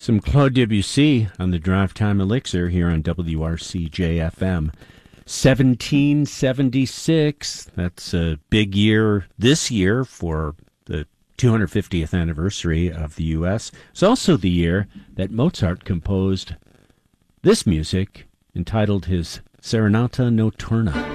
Some Claude Debussy on the Drive Time Elixir here on WRCJ-FM. 1776, that's a big year this year for the 250th anniversary of the U.S. It's also the year that Mozart composed this music, entitled his Serenata Notturna.